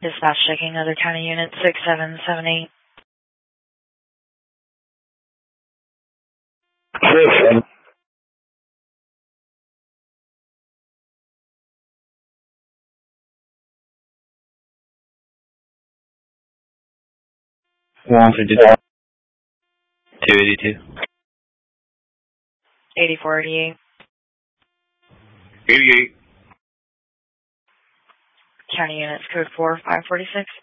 Dispatch checking other county unit 6778. 6. 152. 282. 8488. 88. County units code 4546.